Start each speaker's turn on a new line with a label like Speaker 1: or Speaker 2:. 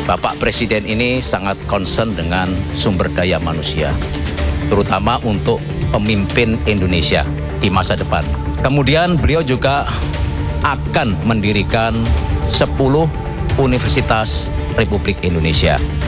Speaker 1: Bapak Presiden ini sangat concern dengan sumber daya manusia, terutama untuk pemimpin Indonesia di masa depan. Kemudian beliau juga akan mendirikan 10 universitas Republik Indonesia.